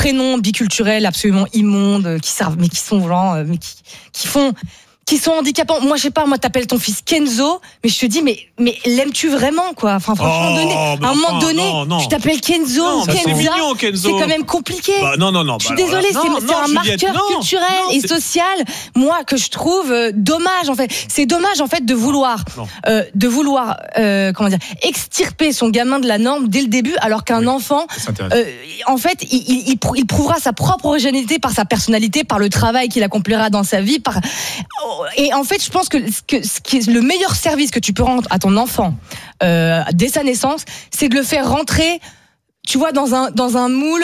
prénoms biculturels absolument immondes, qui servent, mais qui sont genre, qui sont handicapants. Moi, je sais pas, t'appelles ton fils Kenzo, mais je te dis, mais l'aimes-tu vraiment, quoi? Enfin, franchement, à un moment donné, tu t'appelles Kenzo, Kenza. C'est mignon, Kenzo. C'est quand même compliqué. Non. Je suis désolée, c'est un marqueur culturel et social, moi, que je trouve dommage, en fait. C'est dommage, en fait, de vouloir, extirper son gamin de la norme dès le début, alors qu'un enfant, en fait, il prouvera sa propre originalité par sa personnalité, par le travail qu'il accomplira dans sa vie, et en fait, je pense que ce qui est le meilleur service que tu peux rendre à ton enfant dès sa naissance, c'est de le faire rentrer, tu vois, dans un moule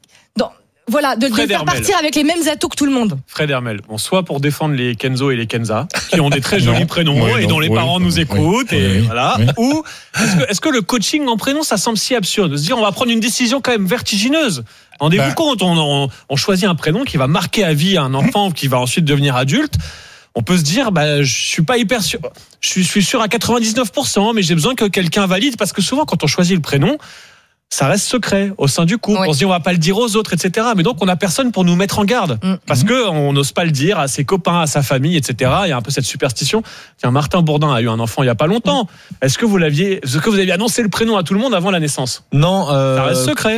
de le faire partir avec les mêmes atouts que tout le monde. Fred Hermel, soit pour défendre les Kenzo et les Kenza, qui ont des très jolis prénoms dont les parents nous écoutent, ou est-ce que le coaching en prénom, ça semble si absurde de se dire on va prendre une décision quand même vertigineuse. Rendez-vous compte, on choisit un prénom qui va marquer à vie un enfant qui va ensuite devenir adulte. On peut se dire, je suis pas hyper sûr. Je suis sûr à 99%, mais j'ai besoin que quelqu'un valide, parce que souvent, quand on choisit le prénom, ça reste secret au sein du couple. On se dit on va pas le dire aux autres, etc. Mais donc on a personne pour nous mettre en garde, parce que on n'ose pas le dire à ses copains, à sa famille, etc. Il y a un peu cette superstition. Tiens, Martin Bourdin a eu un enfant il y a pas longtemps. Est-ce que vous aviez annoncé le prénom à tout le monde avant la naissance? Non, ça reste secret.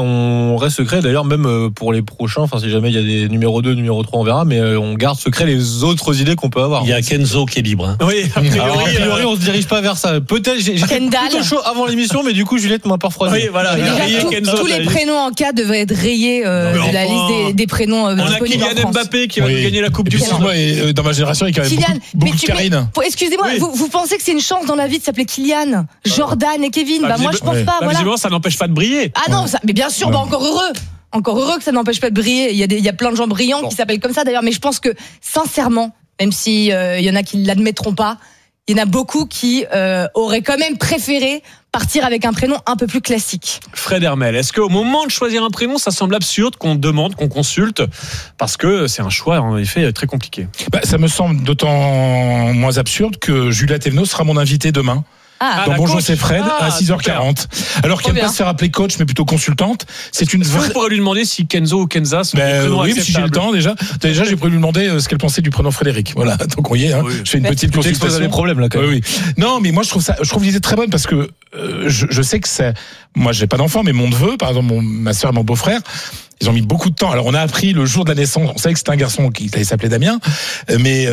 On reste secret. D'ailleurs, même pour les prochains, enfin si jamais il y a des numéro 2, numéro 3, on verra. Mais on garde secret les autres idées qu'on peut avoir. Il y a Kenzo qui est libre. Hein. Oui. A priori, on se dirige pas vers ça. Peut-être j'étais plutôt chaud avant l'émission, mais du coup Juliette m'a pas refroidi. Oui, voilà. Tous les prénoms en cas devraient être rayés de la liste des prénoms disponibles en France. On a Kylian Mbappé qui va nous gagner la Coupe du Monde. Et dans ma génération, il y a quand même beaucoup de Karine. Excusez-moi, vous pensez que c'est une chance dans la vie de s'appeler Kylian, Jordan et Kevin? Moi, je pense pas. Visiblement, ça n'empêche pas de briller. Ah non, mais bien sûr, encore heureux. Encore heureux que ça n'empêche pas de briller. Il y a plein de gens brillants qui s'appellent comme ça d'ailleurs, mais je pense que sincèrement, même si il y en a qui l'admettront pas, il y en a beaucoup qui auraient quand même préféré partir avec un prénom un peu plus classique. Fred Hermel, est-ce qu'au moment de choisir un prénom, ça semble absurde qu'on demande, qu'on consulte, parce que c'est un choix en effet très compliqué? Ça me semble d'autant moins absurde que Julia Thévenot sera mon invitée demain. Dans Bonjour, c'est Fred à 6h40. Alors qu'elle ne peut pas se faire appeler coach, mais plutôt consultante. C'est une vraie. Vous pourrez lui demander si Kenzo ou Kenza sont des prénoms acceptables. Si j'ai le temps déjà. J'ai prévu de lui demander ce qu'elle pensait du prénom Frédéric. Voilà, donc on y est. Je fais une petite consultation. Des problèmes là. Quand même. Oui. Non, mais moi je trouve l'idée très bonne parce que je sais que c'est. Moi, j'ai pas d'enfant, mais mon neveu, par exemple, ma sœur et mon beau-frère. Ils ont mis beaucoup de temps. Alors on a appris le jour de la naissance. On savait que c'était un garçon qui allait s'appeler Damien, mais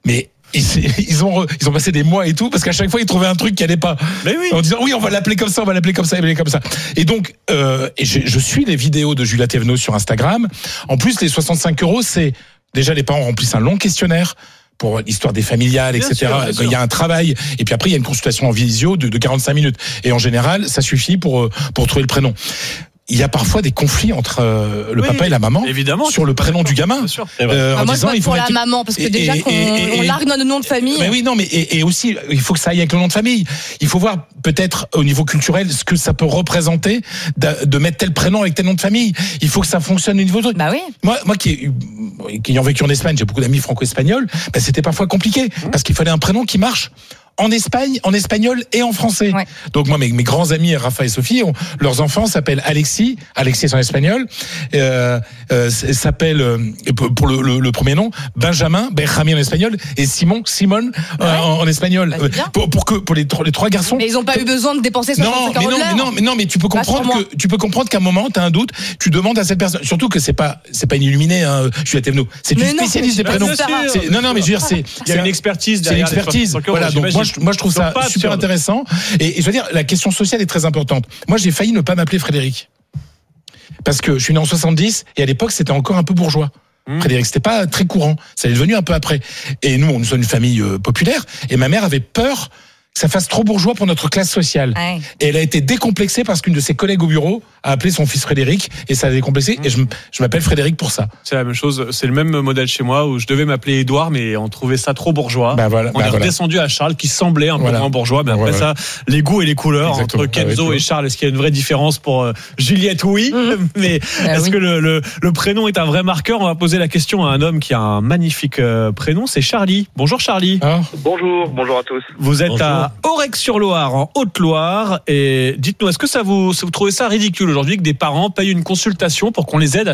ils ont passé des mois et tout parce qu'à chaque fois ils trouvaient un truc qui allait pas. Mais oui. En disant on va l'appeler comme ça, Et donc je suis les vidéos de Julia Thévenot sur Instagram. En plus les 65 €, c'est déjà les parents remplissent un long questionnaire pour l'histoire des familiales, etc. Bien sûr. Il y a un travail et puis après il y a une consultation en visio de 45 minutes et en général ça suffit pour trouver le prénom. Il y a parfois des conflits entre le papa et la maman, évidemment, sur le prénom du gamin. Bien sûr. En disant, il faut pour la maman, parce que déjà qu'on largue notre nom de famille. Mais oui, non, mais et aussi, il faut que ça aille avec le nom de famille. Il faut voir peut-être au niveau culturel ce que ça peut représenter de mettre tel prénom avec tel nom de famille. Il faut que ça fonctionne au niveau de. Bah oui. Moi qui ayant vécu en Espagne, j'ai beaucoup d'amis franco-espagnols. C'était parfois compliqué parce qu'il fallait un prénom qui marche. En Espagne, en espagnol et en français. Ouais. Donc moi, mes grands amis, Rafa et Sophie, leurs enfants s'appellent Alexis c'est en espagnol, s'appelle pour le premier nom Benjamin en espagnol et Simon en espagnol. Pour les trois garçons. Mais ils n'ont pas eu besoin de dépenser 65 €. Mais tu peux comprendre qu'à un moment t'as un doute, tu demandes à cette personne. Surtout que c'est pas une illuminée, Julia Thévenot. C'est une spécialiste des prénoms. Mais je veux dire il y a une expertise derrière. C'est une expertise. Voilà. Donc moi je trouve ça super intéressant et je veux dire la question sociale est très importante. Moi j'ai failli ne pas m'appeler Frédéric parce que je suis né en 70 et à l'époque c'était encore un peu bourgeois. Frédéric, c'était pas très courant, ça est devenu un peu après. Et nous sommes une famille populaire et ma mère avait peur que ça fasse trop bourgeois pour notre classe sociale. Ouais. Et elle a été décomplexée parce qu'une de ses collègues au bureau a appelé son fils Frédéric et ça l'a décomplexé. Et je m'appelle Frédéric pour ça. C'est la même chose. C'est le même modèle chez moi où je devais m'appeler Édouard, mais on trouvait ça trop bourgeois. On est redescendu à Charles qui semblait un peu moins bourgeois. Mais après ça, les goûts et les couleurs entre Kenzo et Charles, est-ce qu'il y a une vraie différence pour Juliette? Oui. Mais est-ce que le prénom est un vrai marqueur? On va poser la question à un homme qui a un magnifique prénom. C'est Charlie. Bonjour Charlie. Bonjour à tous. Vous êtes à Aurec-sur-Loire, en Haute-Loire, et dites-nous, est-ce que vous trouvez ça ridicule aujourd'hui que des parents payent une consultation pour qu'on les aide à